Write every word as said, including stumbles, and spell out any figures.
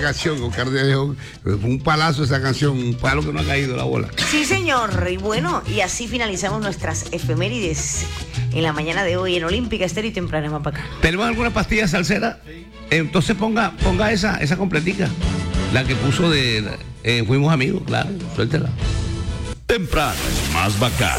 canción, Oscar de León. Fue un palazo esa canción, un palo que no ha caído la bola. Sí, señor. Y bueno, y así finalizamos nuestras efemérides en la mañana de hoy en Olímpica Estéreo y temprano más para acá. ¿Tenemos alguna pastilla salsera? Entonces ponga, ponga esa, esa completica. La que puso de eh, Fuimos Amigos, claro, suéltela. Temprano es más bacán.